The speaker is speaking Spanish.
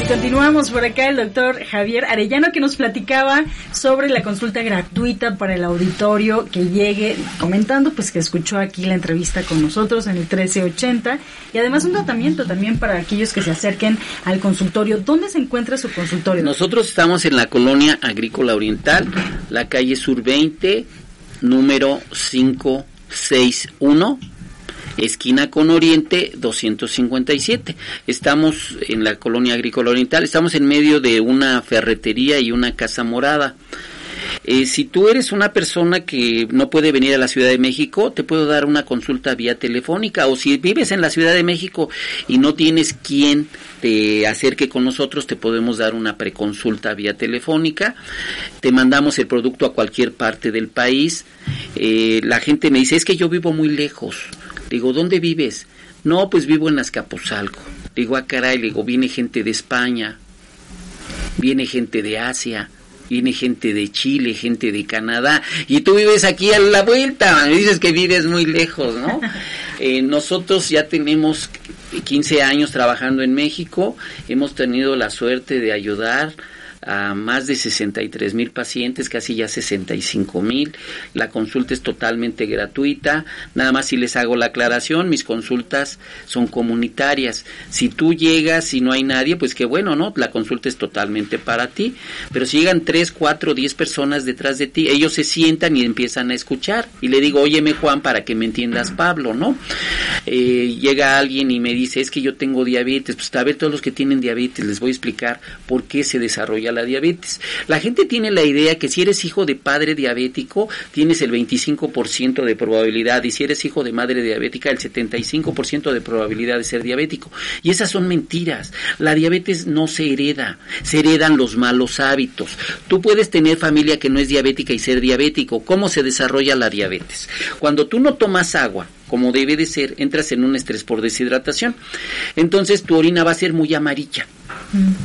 Continuamos por acá el doctor Javier Arellano, que nos platicaba sobre la consulta gratuita para el auditorio que llegue, comentando pues que escuchó aquí la entrevista con nosotros en el 1380, y además un tratamiento también para aquellos que se acerquen al consultorio. ¿Dónde se encuentra su consultorio? Nosotros estamos en la Colonia Agrícola Oriental, la calle Sur 20, número 561, esquina con Oriente 257. Estamos en la Colonia Agrícola Oriental, estamos en medio de una ferretería y una casa morada. Si tú eres una persona que no puede venir a la Ciudad de México, te puedo dar una consulta vía telefónica, o si vives en la Ciudad de México y no tienes quien te acerque con nosotros, te podemos dar una preconsulta vía telefónica. Te mandamos el producto a cualquier parte del país. La gente me dice, es que yo vivo muy lejos. Digo, ¿dónde vives? No, pues vivo en Azcapotzalco. Digo, ah, caray, digo, viene gente de España, viene gente de Asia, viene gente de Chile, gente de Canadá, y tú vives aquí a la vuelta, me dices que vives muy lejos, ¿no? Nosotros ya tenemos 15 años trabajando en México, hemos tenido la suerte de ayudar a más de 63,000 pacientes, casi ya 65,000. La consulta es totalmente gratuita. Nada más si les hago la aclaración, mis consultas son comunitarias. Si tú llegas y no hay nadie, pues qué bueno, ¿no? La consulta es totalmente para ti. Pero si llegan 3, 4, 10 personas detrás de ti, ellos se sientan y empiezan a escuchar. Y le digo, óyeme Juan, para que me entiendas Pablo, ¿no? Llega alguien y me dice, es que yo tengo diabetes. Pues a ver, todos los que tienen diabetes, les voy a explicar por qué se desarrolla la diabetes. La gente tiene la idea que si eres hijo de padre diabético, tienes el 25% de probabilidad, y si eres hijo de madre diabética, el 75% de probabilidad de ser diabético. Y esas son mentiras. La diabetes no se hereda, se heredan los malos hábitos. Tú puedes tener familia que no es diabética y ser diabético. ¿Cómo se desarrolla la diabetes? Cuando tú no tomas agua como debe de ser, entras en un estrés por deshidratación. Entonces tu orina va a ser muy amarilla.